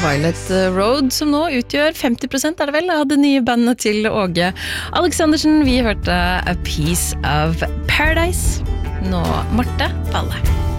Violet Road, som nå utgjør 50% er det vel, av det nye bandet til Åge Aleksandersen. Vi hørte A Piece of Paradise. Nå Marte Palle.